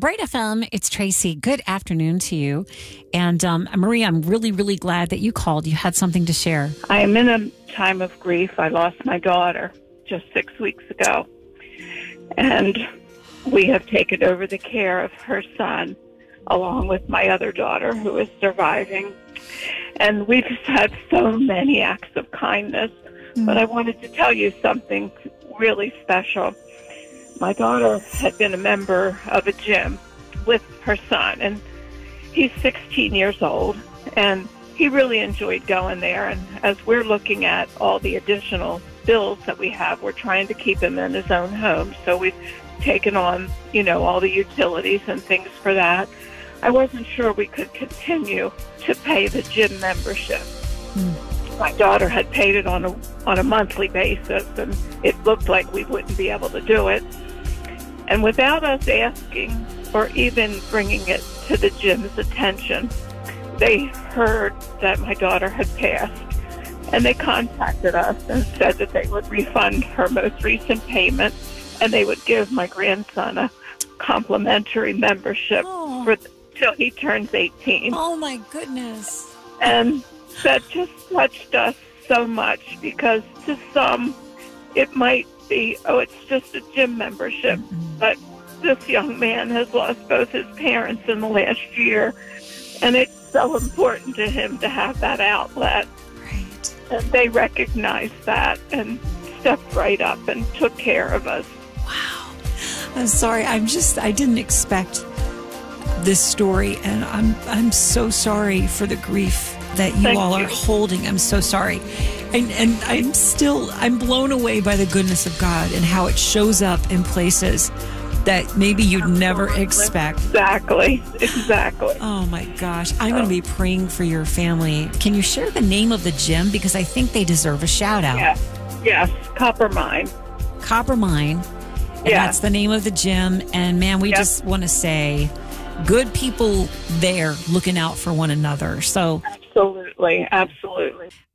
Bright FM, it's Tracy. Good afternoon to you. And Maria, I'm really, really glad that you called. You had something to share. I am in a time of grief. I lost my daughter just 6 weeks ago. And we have taken over the care of her son, along with my other daughter who is surviving. And we've had so many acts of kindness. But I wanted to tell you something really special. My daughter had been a member of a gym with her son, and he's 16 years old, and he really enjoyed going there. And as we're looking at all the additional bills that we have, we're trying to keep him in his own home. So we've taken on, all the utilities and things for that. I wasn't sure we could continue to pay the gym membership. My daughter had paid it on a monthly basis, and it looked like we wouldn't be able to do it. And without us asking or even bringing it to the gym's attention, they heard that my daughter had passed, and they contacted us and said that they would refund her most recent payment, and they would give my grandson a complimentary membership till he turns 18. Oh, my goodness. And that just touched us so much, because to some it might be, it's just a gym membership. But this young man has lost both his parents in the last year, and it's so important to him to have that outlet. Right. And they recognized that and stepped right up and took care of us. Wow. I'm sorry. I didn't expect this story, and I'm so sorry for the grief that you all are holding. I'm so sorry. And I'm blown away by the goodness of God and how it shows up in places that maybe you'd never expect. Exactly. Oh my gosh. I'm going to be praying for your family. Can you share the name of the gym? Because I think they deserve a shout out. Yes. Copper Mine. Copper Mine. And that's the name of the gym. And man, we just want to say, good people there looking out for one another. So Absolutely.